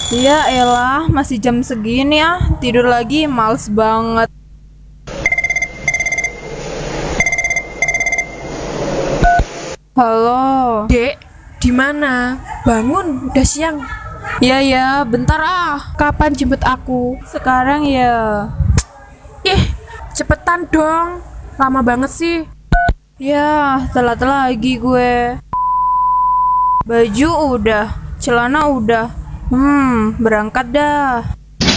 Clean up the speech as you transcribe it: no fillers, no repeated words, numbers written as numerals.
Ya elah, masih jam segini ya. Tidur lagi, males banget. Halo. Dek, di mana? Bangun, udah siang. Ya ya, bentar ah. Kapan jemput aku? Sekarang ya. Ih, cepetan dong. Lama banget sih. Ya, telat lagi gue. Baju udah, celana udah. Berangkat dah.